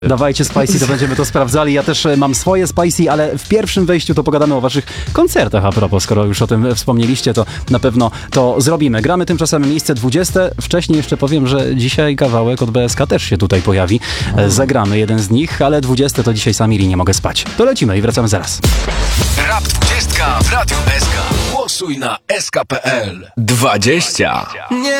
Dawajcie Spicy, to będziemy to sprawdzali. Ja też mam swoje Spicy, ale w pierwszym wejściu to pogadamy o waszych koncertach. A propos, skoro już o tym wspomnieliście, to na pewno to zrobimy. Gramy tymczasem miejsce 20. Wcześniej jeszcze powiem, że dzisiaj kawałek od BSK też się tutaj pojawi. Zagramy jeden z nich, ale 20 to dzisiaj Samiri, nie mogę spać. To lecimy i wracamy zaraz. Rap 20 w Radiu SK. Głosuj na sk.pl 20.